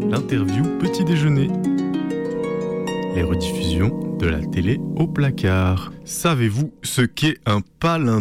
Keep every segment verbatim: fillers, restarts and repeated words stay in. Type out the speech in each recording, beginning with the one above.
l'interview petit déjeuner. Les rediffusions de la télé au placard. Savez-vous ce qu'est un palindrome ?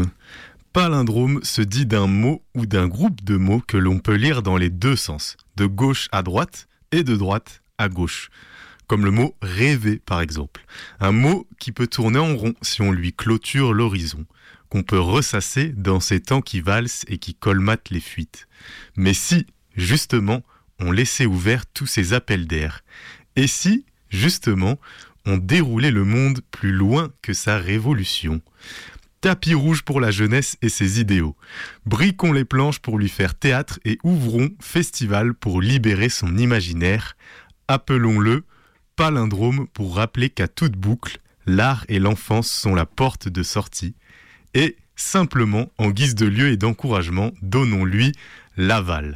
Palindrome se dit d'un mot ou d'un groupe de mots que l'on peut lire dans les deux sens, de gauche à droite et de droite à gauche. Comme le mot rêver par exemple. Un mot qui peut tourner en rond si on lui clôture l'horizon, qu'on peut ressasser dans ces temps qui valsent et qui colmatent les fuites. Mais si, justement, on laissait ouverts tous ces appels d'air, et si, justement, on déroulait le monde plus loin que sa révolution. Tapis rouge pour la jeunesse et ses idéaux. Briquons les planches pour lui faire théâtre et ouvrons festival pour libérer son imaginaire. Appelons-le palindrome pour rappeler qu'à toute boucle, l'art et l'enfance sont la porte de sortie. Et simplement, en guise de lieu et d'encouragement, donnons-lui l'aval.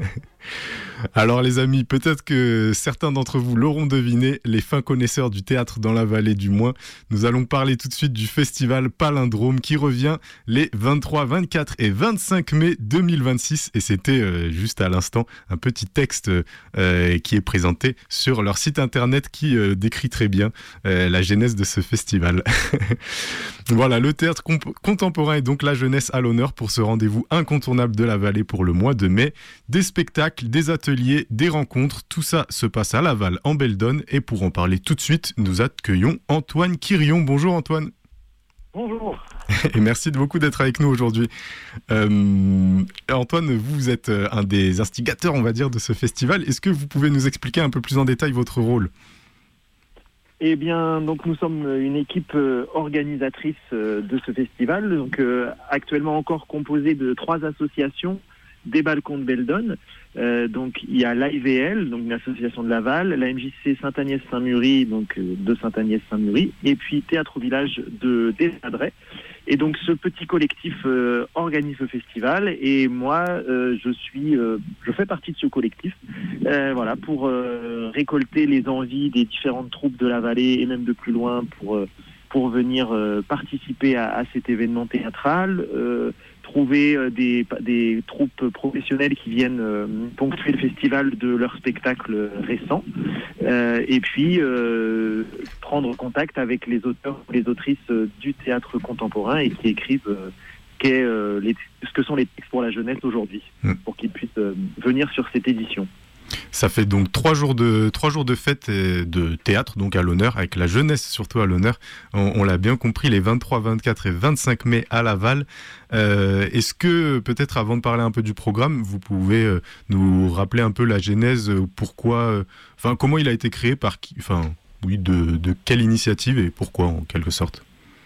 Alors les amis, peut-être que certains d'entre vous l'auront deviné, les fins connaisseurs du théâtre dans la vallée du Moin, nous allons parler tout de suite du festival Palindrome qui revient les vingt-trois, vingt-quatre et vingt-cinq mai deux mille vingt-six, et c'était euh, juste à l'instant un petit texte euh, qui est présenté sur leur site internet qui euh, décrit très bien euh, la genèse de ce festival. Voilà, le théâtre comp- contemporain et donc la jeunesse à l'honneur pour ce rendez-vous incontournable de la vallée pour le mois de mai. Des spectacles, des ateliers, des rencontres, tout ça se passe à Laval en Belledonne, et pour en parler tout de suite, nous accueillons Antoine Quirion. Bonjour Antoine. Bonjour. Et merci de beaucoup d'être avec nous aujourd'hui. Euh, Antoine, vous êtes un des instigateurs, on va dire, de ce festival. Est-ce que vous pouvez nous expliquer un peu plus en détail votre rôle ? Eh bien, donc nous sommes une équipe organisatrice de ce festival, donc euh, actuellement encore composée de trois associations des balcons de Belledonne. Euh, donc il y a l'A I V L, donc une association de Laval, la M J C Sainte-Agnès-Saint-Mury, donc euh, de Sainte-Agnès-Saint-Mury, et puis Théâtre au village de Desmadrais. Et donc ce petit collectif euh, organise le festival, et moi euh, je suis, euh, je fais partie de ce collectif, euh, voilà, pour euh, récolter les envies des différentes troupes de la vallée et même de plus loin pour euh, pour venir euh, participer à, à cet événement théâtral. Euh, trouver euh, des, des troupes professionnelles qui viennent euh, ponctuer le festival de leurs spectacles récents, euh, et puis euh, prendre contact avec les auteurs ou les autrices euh, du théâtre contemporain et qui écrivent euh, qu'est, euh, les, ce que sont les textes pour la jeunesse aujourd'hui, mmh. pour qu'ils puissent euh, venir sur cette édition. Ça fait donc trois jours de trois jours de fête et de théâtre donc à l'honneur, avec la jeunesse surtout à l'honneur. On, on l'a bien compris, les vingt-trois, vingt-quatre et vingt-cinq mai à Laval. Euh, est-ce que peut-être avant de parler un peu du programme, vous pouvez euh, nous rappeler un peu la genèse, euh, pourquoi, euh, enfin comment il a été créé, par qui, enfin oui, de, de quelle initiative et pourquoi en quelque sorte.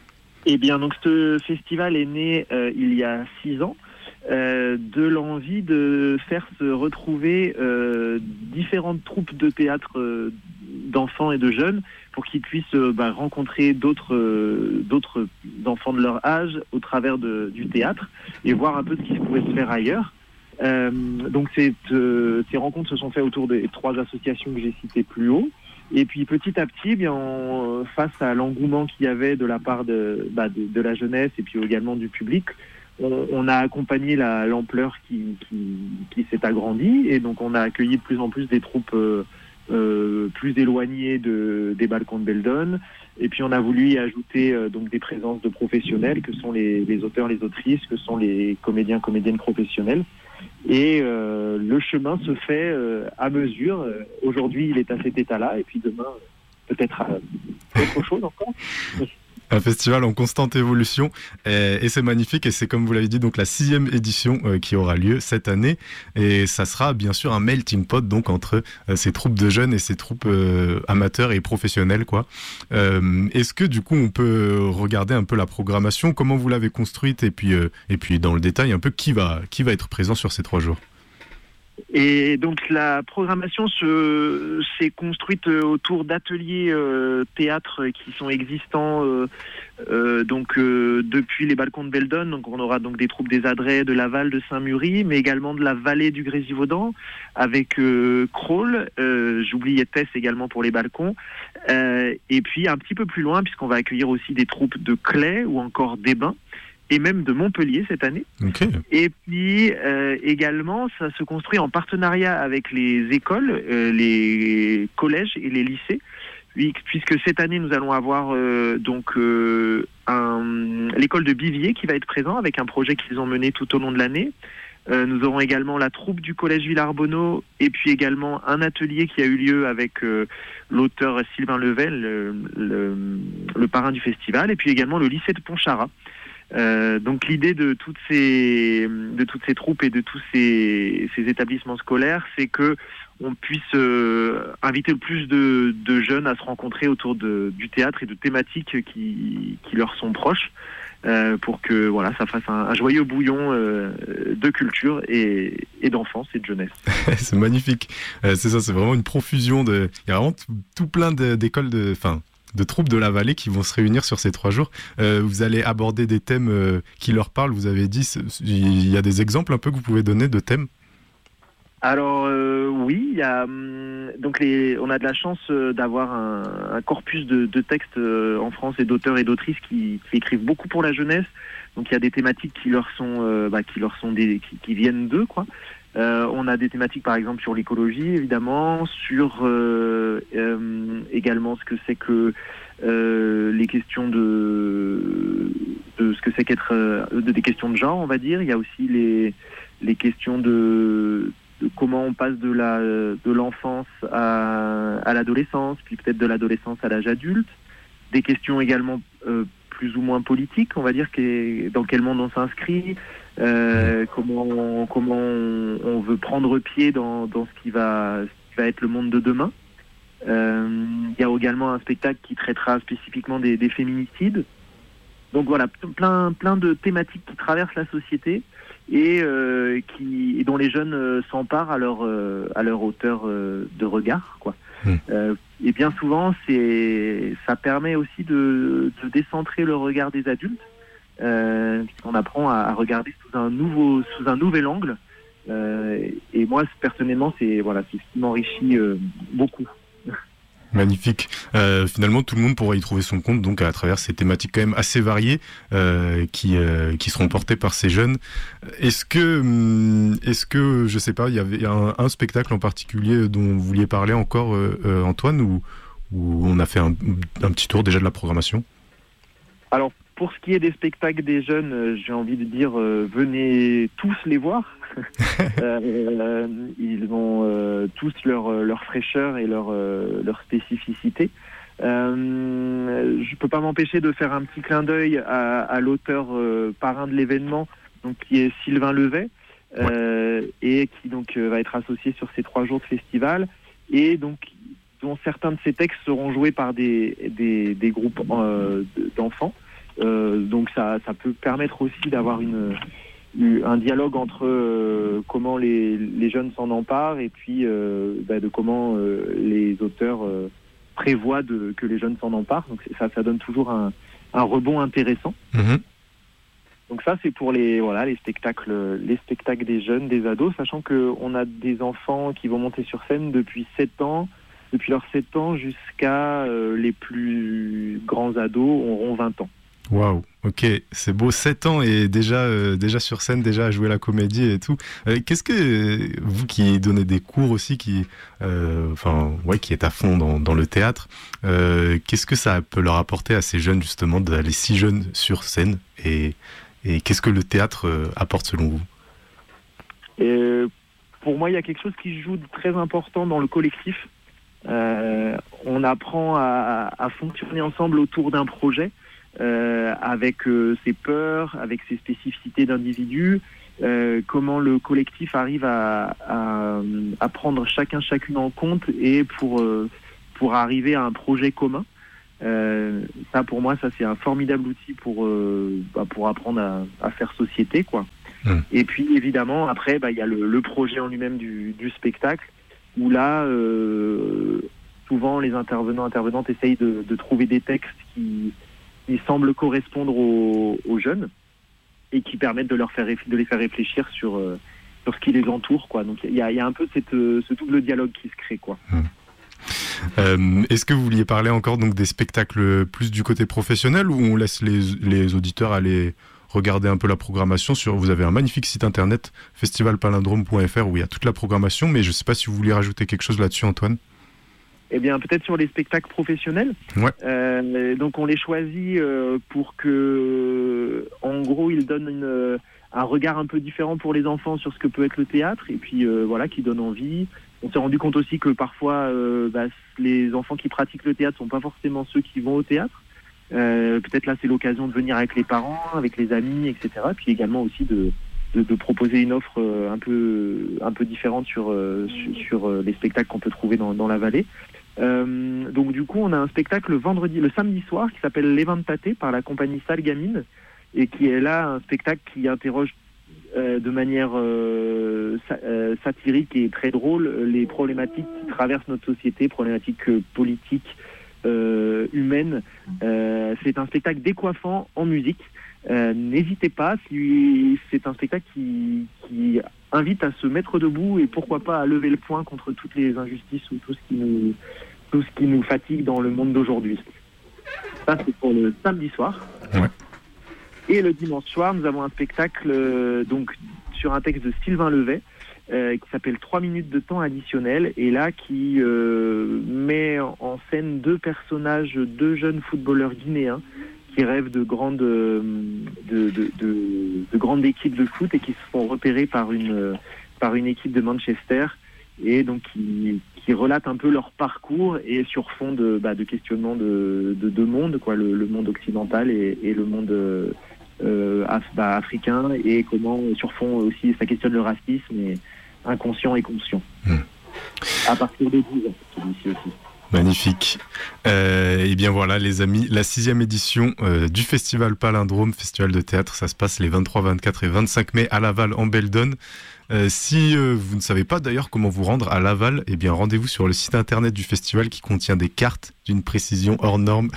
Eh bien donc ce festival est né euh, il y a six ans. Euh, de l'envie de faire se retrouver euh, différentes troupes de théâtre euh, d'enfants et de jeunes pour qu'ils puissent euh, bah, rencontrer d'autres, euh, d'autres enfants de leur âge au travers de, du théâtre et voir un peu ce qui pouvait se faire ailleurs. Euh, donc cette, euh, ces rencontres se sont faites autour des trois associations que j'ai citées plus haut. Et puis petit à petit, eh bien, on, face à l'engouement qu'il y avait de la part de, bah, de, de la jeunesse et puis également du public, On, on a accompagné la, l'ampleur qui, qui, qui s'est agrandie, et donc on a accueilli de plus en plus des troupes euh, euh, plus éloignées de, des balcons de Belledonne, et puis on a voulu y ajouter euh, donc des présences de professionnels que sont les, les auteurs, les autrices, que sont les comédiens, comédiennes professionnels, et euh, le chemin se fait euh, à mesure. Aujourd'hui il est à cet état-là, et puis demain peut-être à autre chose encore. Un festival en constante évolution, et, et c'est magnifique, et c'est comme vous l'avez dit donc la sixième édition euh, qui aura lieu cette année, et ça sera bien sûr un melting pot donc entre euh, ces troupes de jeunes et ces troupes euh, amateurs et professionnelles quoi. Euh, est-ce que du coup on peut regarder un peu la programmation, comment vous l'avez construite, et puis euh, et puis dans le détail un peu qui va qui va être présent sur ces trois jours? Et donc la programmation se, s'est construite autour d'ateliers euh, théâtre qui sont existants euh, euh, donc euh, depuis les balcons de Belledonne. Donc on aura donc des troupes des Adrets, de Laval, de Saint-Mury, mais également de la vallée du Grésivaudan avec euh, Crolles. Euh, j'oubliais Tess également pour les balcons. Euh, et puis un petit peu plus loin, puisqu'on va accueillir aussi des troupes de Claye ou encore d'Ébin. et même de Montpellier cette année. Okay. Et puis euh, également, ça se construit en partenariat avec les écoles, euh, les collèges et les lycées, puisque cette année nous allons avoir euh, donc euh, un, l'école de Bivier qui va être présent avec un projet qu'ils ont mené tout au long de l'année. Euh, nous aurons également la troupe du collège Villarbonneau et puis également un atelier qui a eu lieu avec euh, l'auteur Sylvain Level, le, le, le parrain du festival, et puis également le lycée de Pontcharrat. Euh, donc l'idée de toutes ces de toutes ces troupes et de tous ces, ces établissements scolaires, c'est que on puisse euh, inviter le plus de, de jeunes à se rencontrer autour de, du théâtre et de thématiques qui, qui leur sont proches, euh, pour que voilà, ça fasse un, un joyeux bouillon euh, de culture et, et d'enfance et de jeunesse. C'est magnifique. Euh, c'est ça, c'est vraiment une profusion de. Il y a vraiment tout, tout plein de, d'écoles de. Enfin, de troupes de la vallée qui vont se réunir sur ces trois jours. Euh, vous allez aborder des thèmes euh, qui leur parlent. Vous avez dit, il y a des exemples un peu que vous pouvez donner de thèmes? Alors euh, oui, il y a donc les, on a de la chance d'avoir un, un corpus de, de textes en France et d'auteurs et d'autrices qui, qui écrivent beaucoup pour la jeunesse. Donc il y a des thématiques qui leur sont, euh, bah, qui leur sont des, qui, qui viennent d'eux, quoi. Euh, on a des thématiques par exemple sur l'écologie évidemment, sur euh, euh, également ce que c'est que euh, les questions de, de ce que c'est qu'être euh, de, des questions de genre, on va dire. Il y a aussi les les questions de, de comment on passe de la de l'enfance à, à l'adolescence, puis peut-être de l'adolescence à l'âge adulte. Des questions également euh, plus ou moins politiques, on va dire, dans quel monde on s'inscrit. Euh, comment on, comment on, on veut prendre pied dans, dans ce qui va ce qui va être le monde de demain. Euh, il y a également un spectacle qui traitera spécifiquement des, des féminicides. Donc voilà, plein plein de thématiques qui traversent la société et euh, qui et dont les jeunes euh, s'emparent à leur euh, à leur hauteur euh, de regard, quoi. Mmh. Euh, et bien souvent, c'est ça permet aussi de, de décentrer le regard des adultes. Euh, on apprend à, à regarder sous un nouveau sous un nouvel angle, euh, et moi personnellement c'est voilà c'est ce qui m'enrichit euh, beaucoup. Magnifique. Euh, finalement, tout le monde pourra y trouver son compte, donc à travers ces thématiques quand même assez variées euh, qui euh, qui seront portées par ces jeunes. Est-ce que est-ce que je sais pas, il y avait un, un spectacle en particulier dont vous vouliez parler encore, euh, euh, Antoine, ou ou on a fait un, un petit tour déjà de la programmation? Alors, pour ce qui est des spectacles des jeunes, euh, j'ai envie de dire, euh, venez tous les voir. euh, euh, ils ont euh, tous leur, leur fraîcheur et leur, euh, leur spécificité. Euh, je ne peux pas m'empêcher de faire un petit clin d'œil à, à l'auteur euh, parrain de l'événement, donc, qui est Sylvain Levet, euh, ouais. et qui donc, euh, va être associé sur ces trois jours de festival, et donc dont certains de ses textes seront joués par des, des, des groupes euh, d'enfants. Euh, donc ça, ça peut permettre aussi d'avoir une, un dialogue entre euh, comment les, les jeunes s'en emparent et puis euh, bah, de comment euh, les auteurs euh, prévoient de, que les jeunes s'en emparent. Donc ça, ça donne toujours un, un rebond intéressant. Mmh. Donc ça, c'est pour les, voilà, les spectacles, les spectacles des jeunes, des ados, sachant qu'on a des enfants qui vont monter sur scène depuis sept ans, depuis leurs sept ans jusqu'à euh, les plus grands ados auront vingt ans. Waouh, ok, c'est beau, sept ans et déjà, euh, déjà sur scène, déjà à jouer la comédie et tout. Euh, qu'est-ce que, vous qui donnez des cours aussi, qui, euh, enfin, ouais, qui êtes à fond dans, dans le théâtre, euh, qu'est-ce que ça peut leur apporter à ces jeunes justement d'aller si jeunes sur scène, et, et qu'est-ce que le théâtre euh, apporte selon vous? euh, Pour moi, il y a quelque chose qui joue de très important dans le collectif. Euh, on apprend à, à fonctionner ensemble autour d'un projet. Euh, avec euh, ses peurs, avec ses spécificités d'individus, euh, comment le collectif arrive à, à, à prendre chacun chacune en compte et pour, euh, pour arriver à un projet commun. Euh, ça, pour moi, ça c'est un formidable outil pour, euh, bah, pour apprendre à, à faire société, quoi. Mmh. Et puis évidemment, après, bah, y a le, le projet en lui-même du, du spectacle, où là, euh, souvent les intervenants, intervenantes essayent de, de trouver des textes qui qui semblent correspondre aux, aux jeunes et qui permettent de leur faire de les faire réfléchir sur euh, sur ce qui les entoure, quoi. Donc il y a, y a un peu cette, ce double dialogue qui se crée, quoi. Mmh. Euh, est-ce que vous vouliez parler encore donc des spectacles plus du côté professionnel, ou on laisse les, les auditeurs aller regardez un peu la programmation. Sur, vous avez un magnifique site internet, festival palindrome point f r, où il y a toute la programmation, mais je ne sais pas si vous voulez rajouter quelque chose là-dessus, Antoine. Eh bien, peut-être sur les spectacles professionnels. Ouais. Euh, donc, on les choisit euh, pour que, en gros, ils donnent une, un regard un peu différent pour les enfants sur ce que peut être le théâtre, et puis euh, voilà, qui donne envie. On s'est rendu compte aussi que parfois, euh, bah, les enfants qui pratiquent le théâtre sont pas forcément ceux qui vont au théâtre. Euh, peut-être là, c'est l'occasion de venir avec les parents, avec les amis, et cetera. Puis également aussi de, de, de proposer une offre euh, un peu, un peu différente sur, euh, sur, sur euh, les spectacles qu'on peut trouver dans, dans la vallée. Euh, donc du coup, on a un spectacle le vendredi, le samedi soir qui s'appelle Levantate par la compagnie Salgamine et qui est là un spectacle qui interroge Euh, de manière euh, sa- euh, satirique et très drôle les problématiques qui traversent notre société, problématiques euh, politiques, euh, humaines. Euh, c'est un spectacle décoiffant en musique. Euh, n'hésitez pas, si c'est un spectacle qui, qui invite à se mettre debout et pourquoi pas à lever le poing contre toutes les injustices ou tout ce qui nous, tout ce qui nous fatigue dans le monde d'aujourd'hui. Ça, c'est pour le samedi soir. Ouais. Et le dimanche soir, nous avons un spectacle euh, donc sur un texte de Sylvain Levet euh, qui s'appelle trois minutes de temps additionnel et là qui euh, met en scène deux personnages, deux jeunes footballeurs guinéens qui rêvent de grandes, euh, de, de, de, de grandes équipes de foot et qui se font repérer par une, par une équipe de Manchester et donc qui, qui relatent un peu leur parcours et sur fond de, bah, de questionnement de, de deux mondes, quoi, le, le monde occidental et, et le monde euh, euh, af, bah, africain et comment sur fond aussi ça questionne le racisme et inconscient et conscient. Mmh. À partir de dix ans, celui-ci aussi. Magnifique. Euh, et bien voilà les amis, la sixième édition euh, du Festival Palindrome, festival de théâtre, ça se passe les vingt-trois, vingt-quatre et vingt-cinq mai à Laval en Belledonne. Euh, si euh, vous ne savez pas d'ailleurs comment vous rendre à Laval, eh bien rendez-vous sur le site internet du festival qui contient des cartes d'une précision hors norme.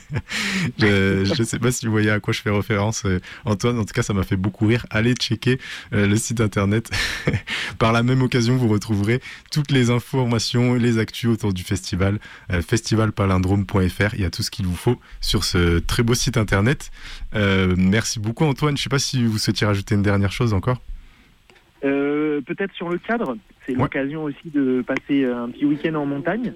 Je ne sais pas si vous voyez à quoi je fais référence, euh, Antoine, en tout cas ça m'a fait beaucoup rire. Allez checker euh, le site internet. Par la même occasion, vous retrouverez toutes les informations et les actus autour du festival, euh, festival palindrome point f r. Il y a tout ce qu'il vous faut sur ce très beau site internet. Euh, merci beaucoup Antoine, je ne sais pas si vous souhaitiez rajouter une dernière chose encore. Euh, peut-être sur le cadre, c'est ouais. l'occasion aussi de passer un petit week-end en montagne.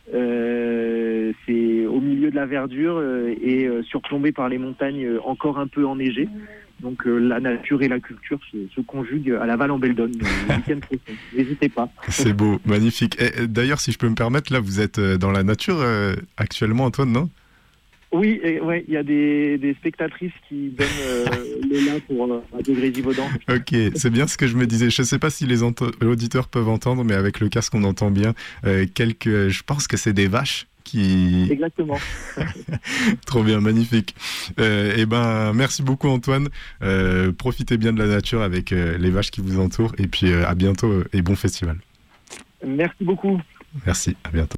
Euh, c'est au milieu de la verdure euh, et euh, surplombé par les montagnes euh, encore un peu enneigées. Donc euh, la nature et la culture se, se conjuguent à Laval en Belledonne. Le week-end prochain. N'hésitez pas. C'est beau, magnifique. Et, d'ailleurs, si je peux me permettre, là, vous êtes dans la nature euh, actuellement, Antoine, non ? Oui, il ouais, y a des, des spectatrices qui donnent euh, le là pour euh, Radio Grésivaudan. Ok, c'est bien ce que je me disais. Je ne sais pas si les ent- auditeurs peuvent entendre, mais avec le casque, on entend bien euh, quelques... Je pense que c'est des vaches qui... Exactement. Trop bien, magnifique. Euh, eh ben, merci beaucoup Antoine. Euh, profitez bien de la nature avec euh, les vaches qui vous entourent. Et puis euh, à bientôt euh, et bon festival. Merci beaucoup. Merci, à bientôt.